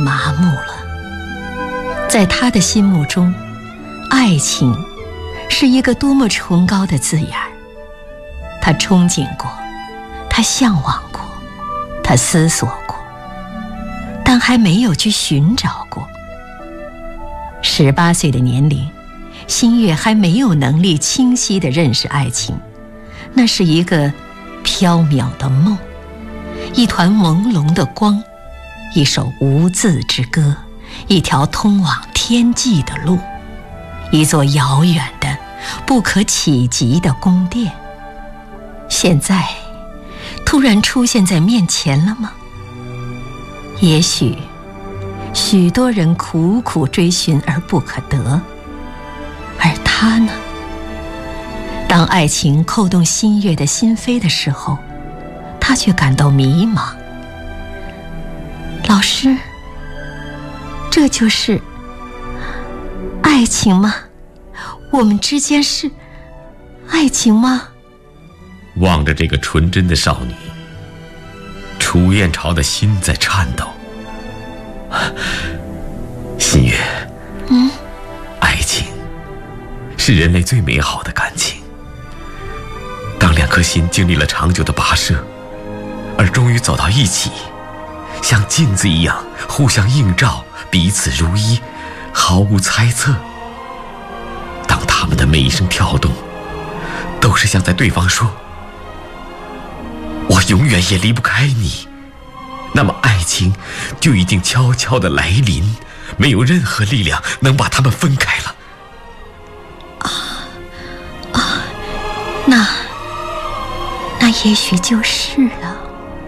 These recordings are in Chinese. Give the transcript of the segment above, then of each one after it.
麻木了。在他的心目中，爱情是一个多么崇高的字眼儿。他憧憬过，他向往过，他思索过，但还没有去寻找过。18岁的年龄，新月还没有能力清晰地认识爱情，那是一个缥缈的梦，一团朦胧的光，一首无字之歌，一条通往天际的路，一座遥远的不可企及的宫殿。现在突然出现在面前了吗？也许许多人苦苦追寻而不可得，而他呢？当爱情扣动新月的心扉的时候，他却感到迷茫。老师，这就是爱情吗？我们之间是爱情吗？ 望着这个纯真的少女，楚燕朝的心在颤抖。新月，爱情是人类最美好的感情。当两颗心经历了长久的跋涉，而终于走到一起，像镜子一样互相映照，彼此如一，毫无猜测。当他们的每一声跳动都是像在对方说，我永远也离不开你，那么爱情就已经悄悄地来临，没有任何力量能把他们分开了。 那也许就是了。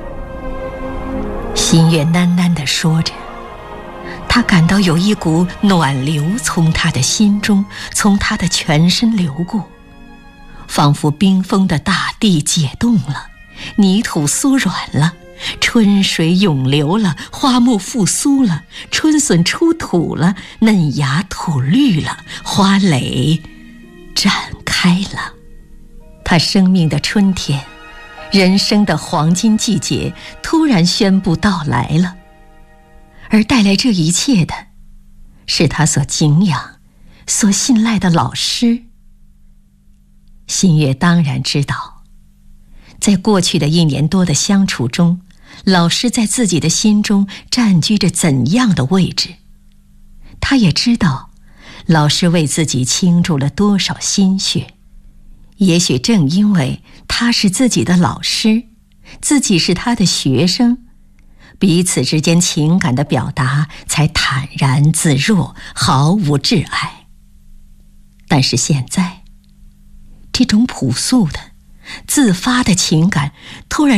新月喃喃地说着，他感到有一股暖流从他的心中，从他的全身流过，仿佛冰封的大地解冻了，泥土酥软了，春水涌流了，花木复苏了，春笋出土了，嫩芽吐绿了，花蕾展开了。他生命的春天，人生的黄金季节突然宣布到来了，而带来这一切的是他所敬仰、所信赖的老师。新月当然知道，在过去的1年多的相处中，老师在自己的心中占据着怎样的位置。他也知道，老师为自己倾注了多少心血。也许正因为他是自己的老师，自己是他的学生，彼此之间情感的表达才坦然自若，毫无挚碍。但是现在，这种朴素的、自发的情感突然